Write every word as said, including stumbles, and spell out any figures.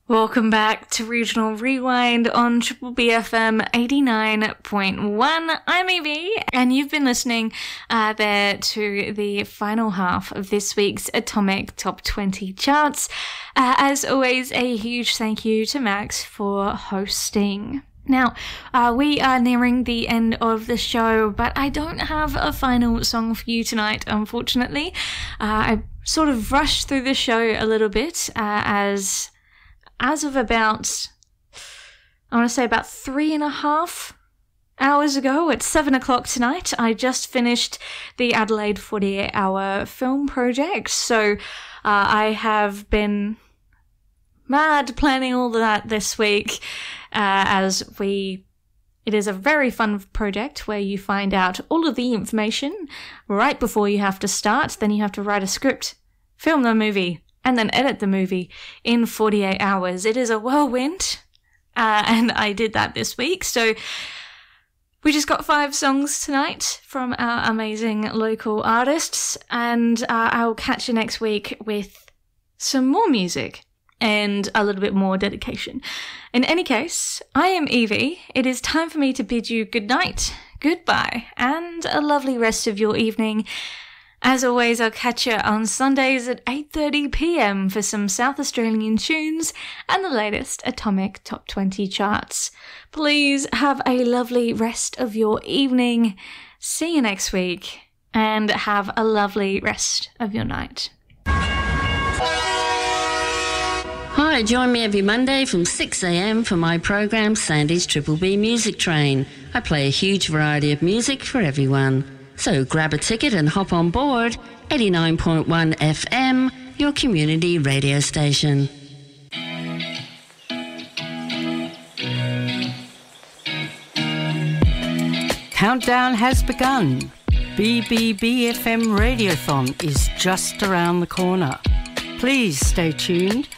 Welcome back to Regional Rewind on Triple B F M eighty-nine point one. I'm Evie, and you've been listening uh, there to the final half of this week's Atomic Top twenty charts. Uh, as always, a huge thank you to Max for hosting. Now, uh, we are nearing the end of the show, but I don't have a final song for you tonight, unfortunately. Uh, I sort of rushed through the show a little bit uh, as... As of about, I want to say about three and a half hours ago at seven o'clock tonight, I just finished the Adelaide forty-eight hour film project. So uh, I have been mad planning all of that this week uh, as we... It is a very fun project where you find out all of the information right before you have to start. Then you have to write a script, film the movie, and then edit the movie in forty-eight hours. It is a whirlwind, uh, and I did that this week. So we just got five songs tonight from our amazing local artists, and uh, I'll catch you next week with some more music and a little bit more dedication. In any case, I am Evie. It is time for me to bid you good night, goodbye, and a lovely rest of your evening. As always, I'll catch you on Sundays at eight thirty p m for some South Australian tunes and the latest Atomic Top twenty charts. Please have a lovely rest of your evening. See you next week, and have a lovely rest of your night. Hi, join me every Monday from six a m for my program Sandy's Triple B Music Train. I play a huge variety of music for everyone. So grab a ticket and hop on board. eighty-nine point one F M, your community radio station. Countdown has begun. B B B F M Radiothon is just around the corner. Please stay tuned